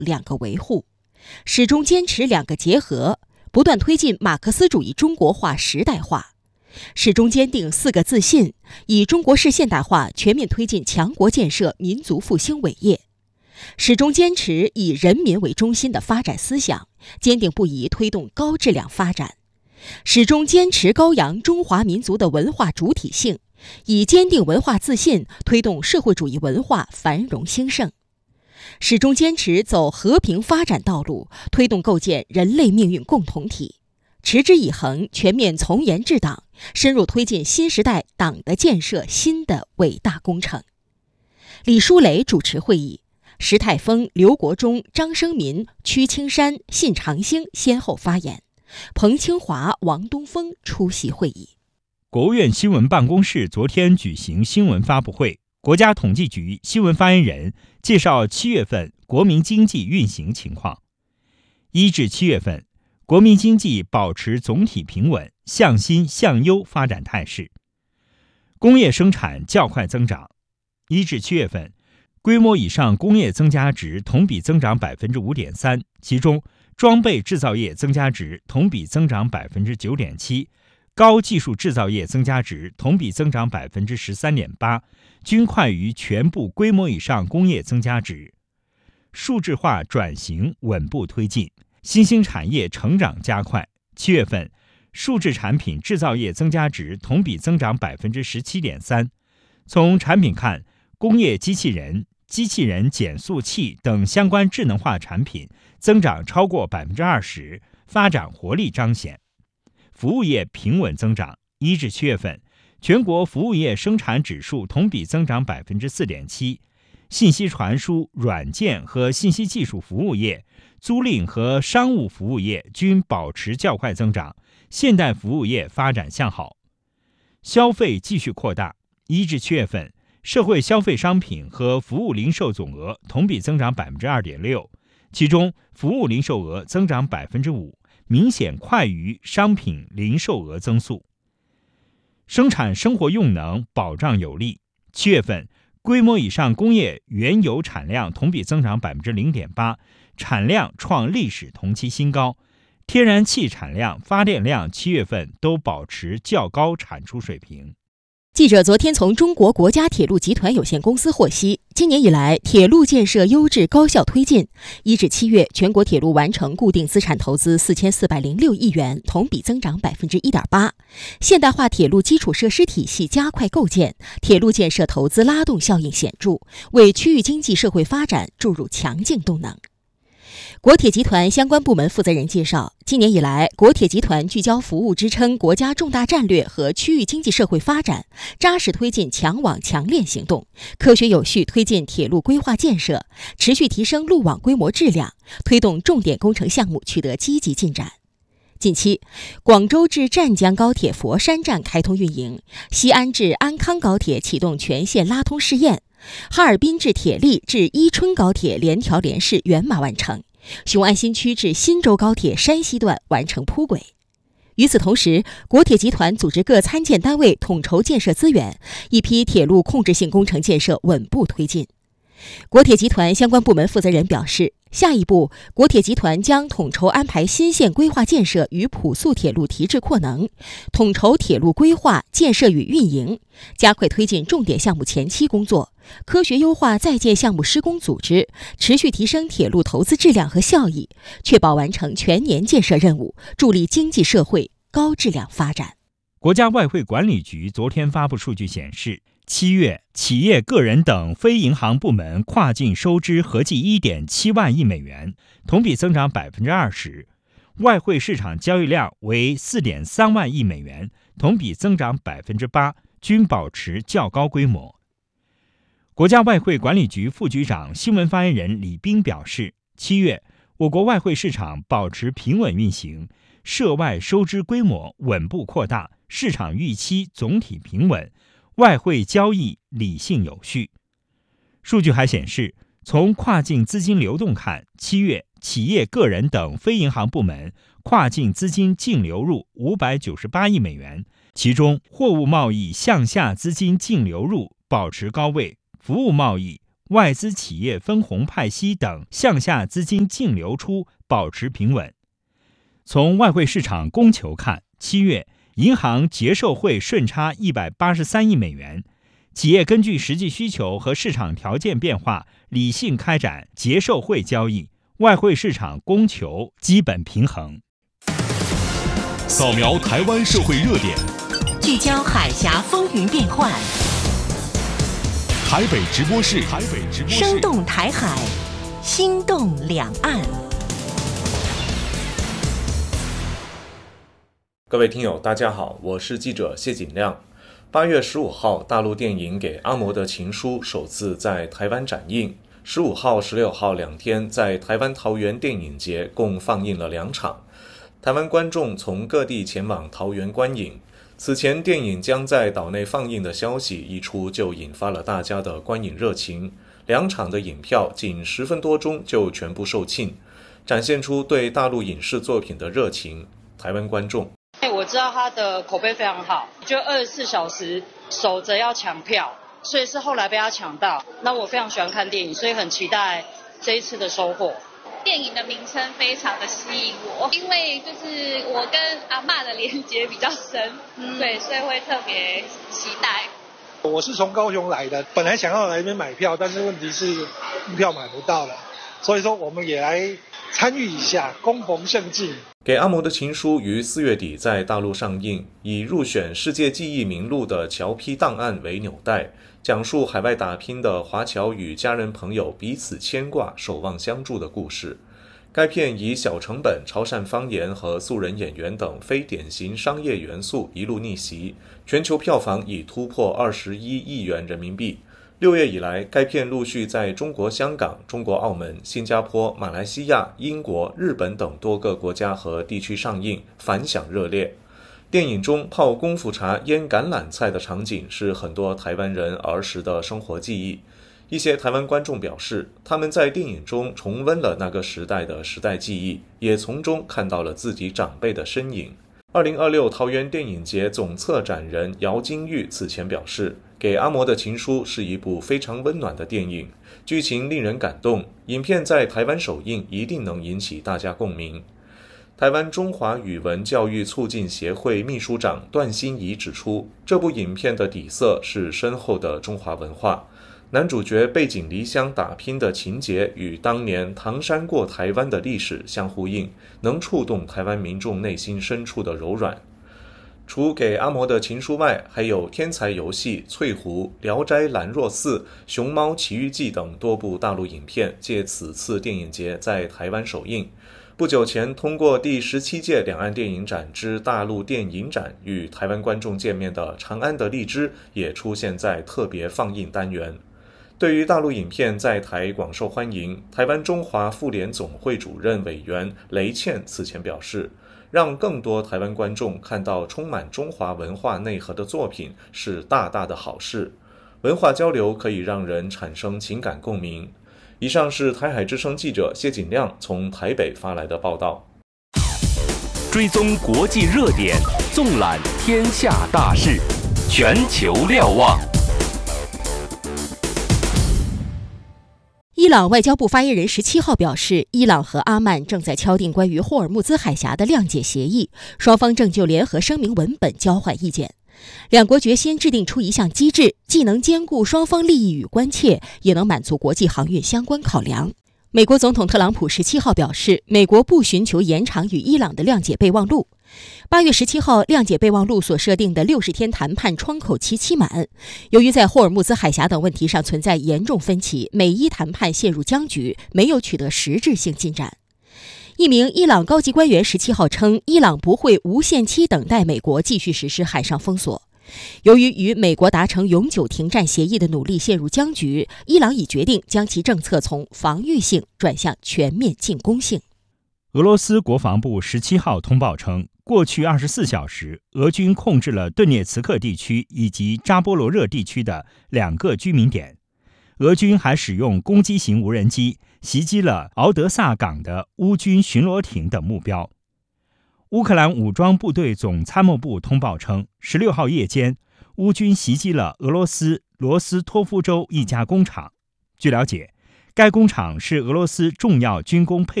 两个维护，始终坚持两个结合，不断推进马克思主义中国化时代化，始终坚定四个自信，以中国式现代化全面推进强国建设民族复兴伟业，始终坚持以人民为中心的发展思想，坚定不移推动高质量发展，始终坚持高扬中华民族的文化主体性，以坚定文化自信推动社会主义文化繁荣兴盛，始终坚持走和平发展道路，推动构建人类命运共同体，持之以恒全面从严治党，深入推进新时代党的建设新的伟大工程。李书磊主持会议，石泰峰、刘国中、张生民、屈青山、信长兴先后发言，彭清华、王东峰出席会议。 国务院新闻办公室昨天举行新闻发布会，国家统计局新闻发言人介绍7月份国民经济运行情况。1至7月份，国民经济保持总体平稳、向新向优发展态势，工业生产较快增长。1至7月份，规模以上工业增加值同比增长 5.3%， 其中装备制造业增加值同比增长 9.7%， 高技术制造业增加值同比增长 13.8%， 均快于全部规模以上工业增加值。数字化转型稳步推进，新兴产业成长加快。7月份，数字产品制造业增加值同比增长 17.3%。从产品看，工业机器人、机器人减速器等相关智能化产品增长超过 20%， 发展活力彰显。服务业平稳增长。1至7月份，全国服务业生产指数同比增长 4.7%， 信息传输、软件和信息技术服务业、租赁和商务服务业均保持较快增长，现代服务业发展向好。消费继续扩大。1至7月份，社会消费商品和服务零售总额同比增长 2.6%， 其中服务零售额增长 5%， 明显快于商品零售额增速。生产生活用能保障有力。7月份，规模以上工业原油产量同比增长 0.8%， 产量创历史同期新高。天然气产量、发电量7月份都保持较高产出水平。 记者昨天从中国国家铁路集团有限公司获悉，今年以来铁路建设优质高效推进。1至7月，全国铁路完成固定资产投资4406亿元，同比增长 1.8%。现代化铁路基础设施体系加快构建，铁路建设投资拉动效应显著，为区域经济社会发展注入强劲动能。国铁集团相关部门负责人介绍，今年以来，国铁集团聚焦服务支撑国家重大战略和区域经济社会发展，扎实推进强网强链行动，科学有序推进铁路规划建设，持续提升路网规模质量，推动重点工程项目取得积极进展。近期，广州至湛江高铁佛山站开通运营，西安至安康高铁启动全线拉通试验，哈尔滨至铁力至伊春高铁联调联试圆满完成，雄安新区至新州高铁山西段完成铺轨。与此同时，国铁集团组织各参建单位统筹建设资源，一批铁路控制性工程建设稳步推进。国铁集团相关部门负责人表示，下一步，国铁集团将统筹安排新线规划建设与普速铁路提质扩能，统筹铁路规划建设与运营，加快推进重点项目前期工作，科学优化在建项目施工组织，持续提升铁路投资质量和效益，确保完成全年建设任务，助力经济社会高质量发展。 国家外汇管理局昨天发布数据显示，7月企业、个人等非银行部门跨境收支合计 1.7 万亿美元，同比增长 20%， 外汇市场交易量为 4.3 万亿美元，同比增长 8%， 均保持较高规模。国家外汇管理局副局长、新闻发言人李斌表示，7月我国外汇市场保持平稳运行，涉外收支规模稳步扩大，市场预期总体平稳，外汇交易理性有序。数据还显示，从跨境资金流动看，7月企业、个人等非银行部门跨境资金净流入598亿美元，其中货物贸易向下资金净流入保持高位，服务贸易、 外资企业分红派息等向下资金净流出保持平稳。从外汇市场供求看，7月银行结售汇顺差183亿美元，企业根据实际需求和市场条件变化，理性开展结售汇交易，外汇市场供求基本平衡。 扫描台湾社会热点， 聚焦海峡风云变幻， 台北直播室， 生动台海，心动两岸。 各位听友大家好，我是记者谢锦亮。8月15号，大陆电影《给阿嬷的情书》首次在台湾展映。15号、16号2天在台湾桃园电影节共放映了2场。台湾观众从各地前往桃园观影。此前电影将在岛内放映的消息一出，就引发了大家的观影热情。2场的影票仅10分多钟就全部售罄，展现出对大陆影视作品的热情。台湾观众， 我知道他的口碑非常好，就24小时守着要抢票，所以是后来被他抢到。那我非常喜欢看电影，所以很期待这一次的收获。 电影的名称非常的吸引我，因为就是我跟阿嬷的连结比较深，对，所以会特别期待。 我是从高雄来的，本来想要来这边买票，但是问题是票买不到了，所以说我们也来参与一下，恭逢盛境。 给阿嬷的情书于4月底在大陆上映，以入选世界记忆名录的侨批档案为纽带，讲述海外打拼的华侨与家人朋友彼此牵挂、守望相助的故事。该片以小成本、潮汕方言和素人演员等非典型商业元素一路逆袭，全球票房已突破21亿元人民币。6月以来，该片陆续在中国香港、中国澳门、新加坡、马来西亚、英国、日本等多个国家和地区上映，反响热烈。电影中泡功夫茶、腌橄榄菜的场景是很多台湾人儿时的生活记忆。一些台湾观众表示，他们在电影中重温了那个时代的时代记忆，也从中看到了自己长辈的身影。2026桃园电影节总策展人姚金玉此前表示，给阿嬷的情书是一部非常温暖的电影，剧情令人感动，影片在台湾首映一定能引起大家共鸣。台湾中华语文教育促进协会秘书长段欣怡指出，这部影片的底色是深厚的中华文化，男主角背井离乡打拼的情节与当年唐山过台湾的历史相呼应，能触动台湾民众内心深处的柔软。除给阿嬷的情书外，还有天才游戏、翠湖、聊斋兰若寺、熊猫奇遇记等多部大陆影片借此次电影节在台湾首映。不久前通过第17届两岸电影展之大陆电影展与台湾观众见面的长安的荔枝也出现在特别放映单元。对于大陆影片在台广受欢迎，台湾中华妇联总会主任委员雷倩此前表示，让更多台湾观众看到充满中华文化内核的作品是大大的好事。文化交流可以让人产生情感共鸣。以上是台海之声记者谢锦亮从台北发来的报道。 追踪国际热点，纵览天下大事，全球瞭望。 伊朗外交部发言人17号表示，伊朗和阿曼正在敲定关于霍尔木兹海峡的谅解协议，双方正就联合声明文本交换意见。两国决心制定出一项机制，既能兼顾双方利益与关切，也能满足国际航运相关考量。美国总统特朗普17号表示，美国不寻求延长与伊朗的谅解备忘录。8月17号，谅解备忘录所设定的60天谈判窗口期期满。由于在霍尔木兹海峡等问题上存在严重分歧，美伊谈判陷入僵局，没有取得实质性进展。一名伊朗高级官员17号称，伊朗不会无限期等待美国继续实施海上封锁。由于与美国达成永久停战协议的努力陷入僵局，伊朗已决定将其政策从防御性转向全面进攻性。 俄罗斯国防部17号通报称，过去24小时，俄军控制了顿涅茨克地区以及扎波罗热地区的2个居民点。俄军还使用攻击型无人机袭击了敖德萨港的乌军巡逻艇等目标。乌克兰武装部队总参谋部通报称，16号夜间，乌军袭击了俄罗斯罗斯托夫州一家工厂。 据了解，该工厂是俄罗斯重要军工配